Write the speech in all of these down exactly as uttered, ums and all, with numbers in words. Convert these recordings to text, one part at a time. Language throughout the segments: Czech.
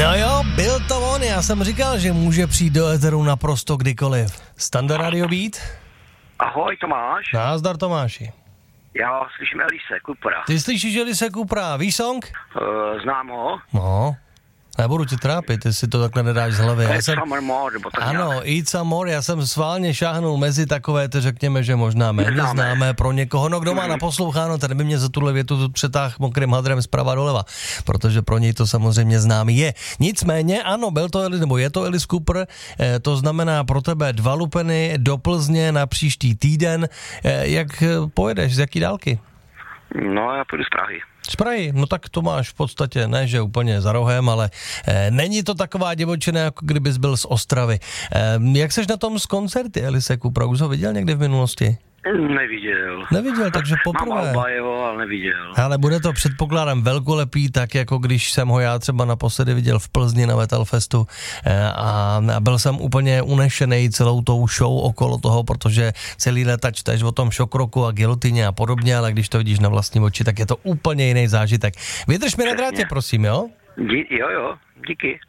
Jo, jo, byl to on, já jsem říkal, že může přijít do éteru naprosto kdykoliv. Standard Radio Beat. Ahoj, Tomáš. Názdar, Tomáši. Já slyším Elise Coopera. Ty slyšíš Elise Coopera, víš song? Uh, znám ho. No, nebudu tě trápit, ty si to takhle nedáš z hlavy. Eat jsem... some more, nebo tak Ano, nějak. Eat some more, já jsem sválně šáhnul mezi takové, to řekněme, že možná méně Neznáme. známé pro někoho. No, kdo má naposloucháno, ten by mě za tuhle větu přetáhl mokrým hadrem zprava doleva, protože pro něj to samozřejmě známý je. Nicméně, ano, byl to, nebo je to Alice Cooper, eh, to znamená pro tebe dva lupeny do Plzně na příští týden. Eh, jak pojedeš, z jaký dálky? No, já půjdu z Prahy. Z Prahy, no tak to máš v podstatě, ne, že úplně za rohem, ale eh, není to taková divočina, jako kdybys byl z Ostravy. Eh, jak seš na tom z koncerty Alice Coopera? Už ho viděl někdy v minulosti? Neviděl. Neviděl, takže Mám poprvé. alba jeho, ale neviděl. Ale bude to, předpokládám, velkolepý, tak jako když jsem ho já třeba naposledy viděl v Plzni na Metal Festu eh, a, a byl jsem úplně unešený celou tou show okolo toho, protože celý léta čteš o tom šokroku a gilotině a podobně, ale když to vidíš na vlastní oči, tak je to úplně jiný zážitek. Vydrž mi na drátě, prosím, jo? Dí, jo, jo, díky.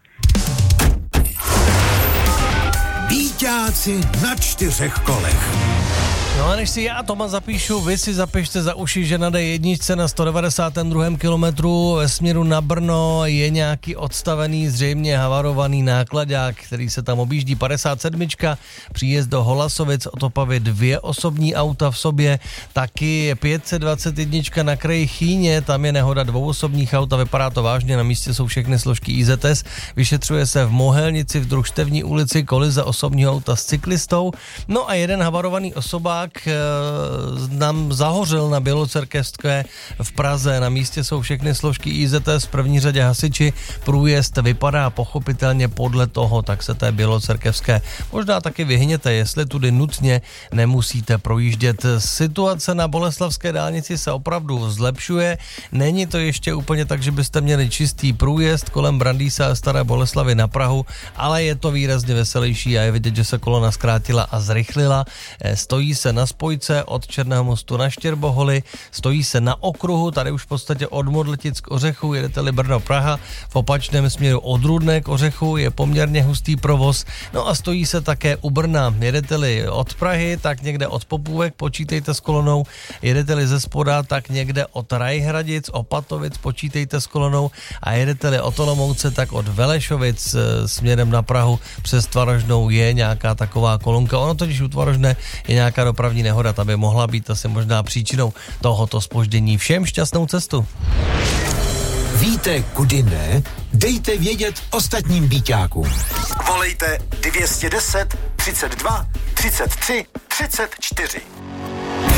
Víťáci na čtyřech kolech. No a než si já Toma zapíšu, vy si zapište za uši, že na dé jedna na sto devadesátém druhém kilometru ve směru na Brno je nějaký odstavený, zřejmě havarovaný nákladák, který se tam objíždí. padesát sedm, příjezd do Holasovic, od Opavy dvě osobní auta v sobě, taky pět set dvacet jedna na kraji Chýně, tam je nehoda dvou osobních aut a vypadá to vážně, na místě jsou všechny složky í zet es, vyšetřuje se v Mohelnici v Družstevní ulici kolize osobního auta s cyklistou, no a jeden havarovaný osobák nám zahořel na Bělocerkevské v Praze. Na místě jsou všechny složky í zet es, v první řadě hasiči. Průjezd vypadá pochopitelně podle toho, tak se té Bělocerkevské možná taky vyhněte, jestli tudy nutně nemusíte projíždět. Situace na Boleslavské dálnici se opravdu zlepšuje. Není to ještě úplně tak, že byste měli čistý průjezd kolem Brandýsa a Staré Boleslavy na Prahu, ale je to výrazně veselější a je vidět, že se kolona zkrátila a zrychlila. Stojí se na spojce od Černého mostu na Štěrboholy, stojí se na okruhu, tady už v podstatě od Modltic k Ořechu, jedete-li Brno-Praha, v opačném směru od Rudné k Ořechu je poměrně hustý provoz, no a stojí se také u Brna, jedete-li od Prahy, tak někde od Popůvek, počítejte s kolonou, jedete-li ze spoda, tak někde od Rajhradic, Opatovic, počítejte s kolonou a jedete-li od Olomouce, tak od Velešovic směrem na Prahu přes Tvarožnou je nějaká taková kolonka, ono totiž u Tvarožné je nějaká dopravní nehoda, ta by mohla být asi možná příčinou tohoto zpoždění. Všem šťastnou cestu. Víte, kudy ne? Dejte vědět ostatním víťákům. Volejte dvě stě deset, třicet dva, třicet tři, třicet čtyři.